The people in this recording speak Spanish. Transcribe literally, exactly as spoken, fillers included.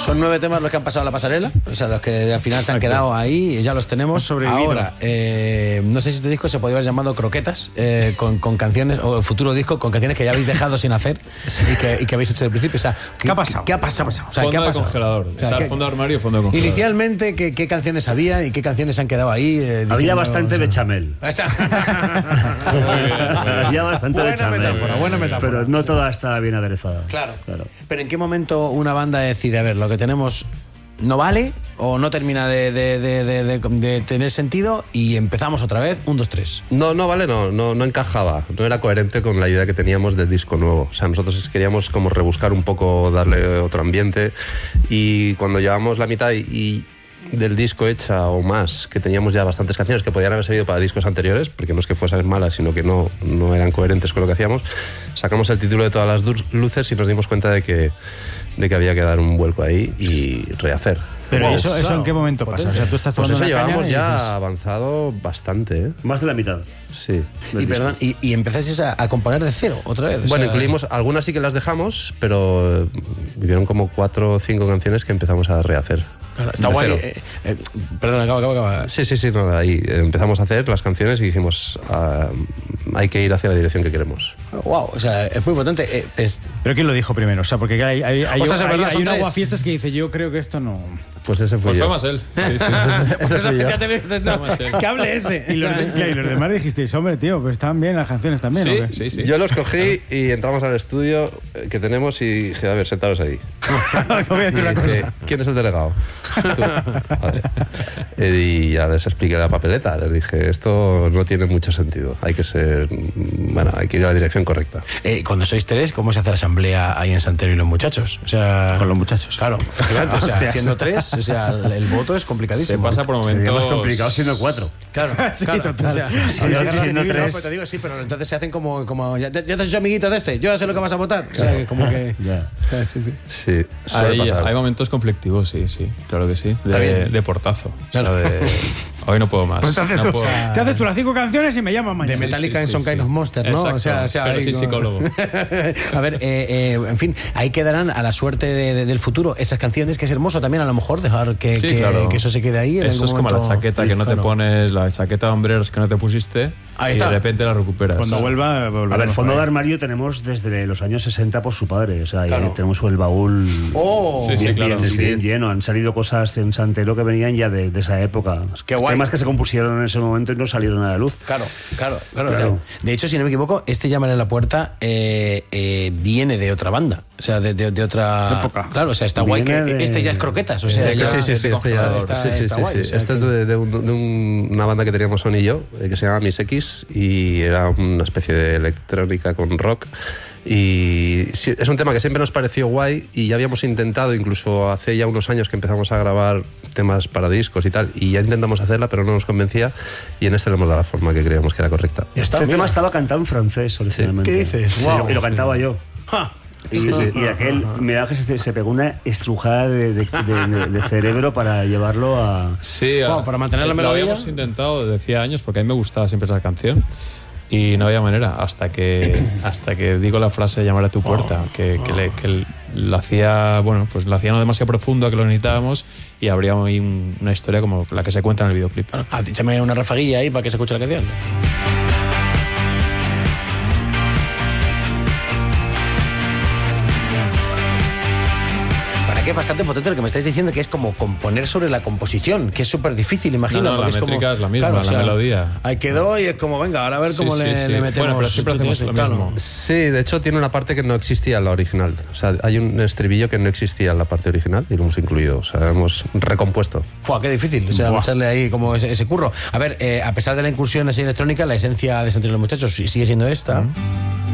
Son nueve temas los que han pasado la pasarela, o sea, los que al final se han quedado ahí y ya los tenemos. Ahora, eh, no sé si este disco se podría haber llamado Croquetas, eh, con, con canciones, o el futuro disco con canciones que ya habéis dejado sin hacer y que, y que habéis hecho desde el principio. O sea, ¿qué, ¿qué ha pasado? ¿Qué ha pasado? O sea, fondo ¿qué ha pasado? de congelador. O sea, o sea, fondo de armario, fondo de congelador. Inicialmente, ¿qué, qué canciones había y qué canciones se han quedado ahí? Eh, había diciendo, bastante o sea, bechamel. Había bastante buena bechamel. Metáfora, buena metáfora. Pero no toda está bien aderezada. Claro. claro. Pero ¿en qué momento una banda decide, a ver, lo que tenemos no vale o no termina de, de, de, de, de, de tener sentido y empezamos otra vez, un, dos, tres? No, no vale, no, no, no encajaba, no era coherente con la idea que teníamos del disco nuevo. O sea, nosotros queríamos como rebuscar un poco, darle otro ambiente, y cuando llevamos la mitad y, y del disco hecha o más, que teníamos ya bastantes canciones que podían haber servido para discos anteriores, porque no es que fuesen malas, sino que no, no eran coherentes con lo que hacíamos, sacamos el título de Todas las luces y nos dimos cuenta de que, de que había que dar un vuelco ahí y rehacer. Pero wow, eso, eso ¿en qué momento pasa? O sea, tú estás pues eso llevamos ya pues... avanzado bastante, ¿eh? Más de la mitad. Sí. Y, perdón, y, y empezasteis a, a componer de cero otra vez. Bueno, sea... incluimos, algunas sí que las dejamos, pero vivieron como cuatro o cinco canciones que empezamos a rehacer. Claro, está guay. Eh, eh, perdón, acaba, acaba, acaba. Sí, sí, sí, no, ahí empezamos a hacer las canciones y dijimos, uh, hay que ir hacia la dirección que queremos. Wow, o sea, es muy potente. Eh, es... ¿Pero quién lo dijo primero? O sea, porque hay, hay, hay, Ostras, hay, verdad, hay un tres. aguafiestas que dice, yo creo que esto no... Pues ese fue pues yo. fue más él. Sí, sí. ese ese soy yo. Que hable ese. Y los, de, y los demás dijisteis, hombre, tío, pues están bien las canciones también. Sí, ¿o qué? sí, sí. Yo los cogí y entramos al estudio que tenemos y dije, a ver, sentaros ahí. Voy a decir una dije, cosa. ¿quién es el delegado? Tú. Vale. Y ya les expliqué la papeleta. Les dije, esto no tiene mucho sentido. Hay que ser... Bueno, hay que ir a la dirección correcta. Eh, cuando sois tres, ¿cómo se hace la asamblea ahí en Santero y los muchachos? O sea... Con los muchachos. Claro, efectivamente. O sea, siendo tres, o sea, el, el voto es complicadísimo. Se pasa por momentos... Sería más complicado siendo cuatro. Claro, sí, claro. total. O sea, sí, sí, sí, sí, siendo sí, tres. no, te digo, sí, pero entonces se hacen como... como ya, ya te has hecho amiguito de este, yo ya sé lo que vas a votar. O sea, como que... Ya. O sea, sí, sí. Sí, suele Hay, pasar. hay momentos conflictivos, sí, sí, claro que sí. Está De, bien. de portazo. Claro. O sea, de, hoy no puedo más. Pues te haces, no tú, puedo. te haces tú las cinco canciones y me llaman De mañana. Metallica sí, en sí, Some sí. Kind of Monster, ¿no? Exacto, o sea, o sea pero ahí sí como- psicólogo. A ver, eh, eh, en fin, ahí quedarán a la suerte de, de, del futuro esas canciones, que es hermoso también a lo mejor dejar que, Sí, que, claro. que eso se quede ahí. En Eso algún es como la momento. chaqueta que no te Claro. pones, la chaqueta de hombreros que no te pusiste Ahí y está. de repente la recuperas. Cuando vuelva, volveremos A ver, fondo por de ahí. armario tenemos desde los años sesenta por su padre. O sea, ahí Claro. tenemos el baúl Oh, Sí, sí, bien, claro. bien, Sí, bien sí. lleno. Han salido cosas en Santero que venían ya de, de esa época. Qué guay. Temas que se compusieron en ese momento y no salieron a la luz. Claro, claro, claro. Claro. O sea, de hecho, si no me equivoco, este Llamar en la Puerta eh, eh, viene de otra banda. O sea, de, de, de otra. Época. Claro, o sea, está guay que Viene de- este ya es croquetas. O sea, Este, ya- sí, sí, sí, este ya- está- sí, sí, está sí, guay, sí. o sea, Este es que- de, de un- de un- una banda que teníamos Son y yo, eh, que se llama Miss X, y era una especie de electrónica con rock. Y sí, es un tema que siempre nos pareció guay y ya habíamos intentado, incluso hace ya unos años que empezamos a grabar temas para discos y tal, y ya intentamos hacerla, pero no nos convencía, y en este le hemos dado la forma que creíamos que era correcta. Ya está, Este mira. tema estaba cantado en francés originalmente. ¿Qué dices? Sí, Guau. y lo cantaba yo. Ja. Y, Sí, sí. y aquel, mira que se, se pegó una estrujada de, de- de- de cerebro para llevarlo a... Sí, Bueno, a- para mantener la lo melodía. habíamos intentado desde hacía años porque a mí me gustaba siempre esa canción y no había manera hasta que hasta que digo la frase llamar a tu puerta que, que, le, que lo hacía bueno pues lo hacía no demasiado profundo a que lo necesitábamos y habría ahí un- una historia como la que se cuenta en el videoclip. Ah, échame una rafaguilla ahí para que se escuche la canción. Para que es bastante potente lo que me estáis diciendo, que es como componer sobre la composición, que es súper difícil, imagino. No, no, porque la es como- métrica es la misma, la melodía. Ahí quedó y es como, venga, ahora a ver Sí, cómo sí, le, sí. le metemos. Bueno, pero siempre hacemos lo claro. mismo. Sí, de hecho tiene una parte que no existía en la original. O sea, hay un estribillo que no existía en la parte original y lo hemos incluido. O sea, hemos recompuesto. Fua, qué difícil, o sea, Buah. echarle ahí como ese, ese curro. A ver, eh, a pesar de la incursión así electrónica, la esencia de Santero y los Muchachos sí- sigue siendo esta.